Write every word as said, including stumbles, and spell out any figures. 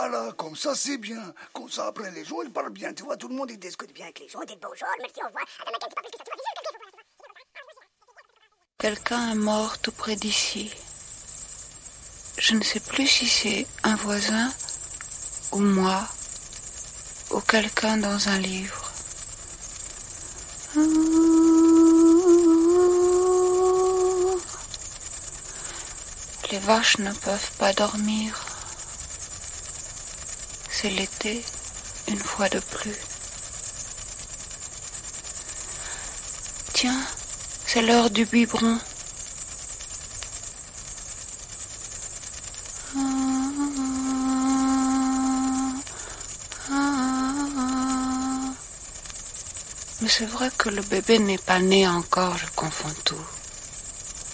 Voilà, comme ça c'est bien. Comme ça après les gens ils parlent bien. Tu vois, tout le monde il discute bien avec les gens. On dit bonjour, merci, au revoir. Attends, Michael, c'est pas plus que ça. Quelqu'un est mort tout près d'ici. Je ne sais plus si c'est un voisin ou moi ou quelqu'un dans un livre. Les vaches ne peuvent pas dormir. C'est l'été, une fois de plus. Tiens, c'est l'heure du biberon. Mais c'est vrai que le bébé n'est pas né encore, je confonds tout.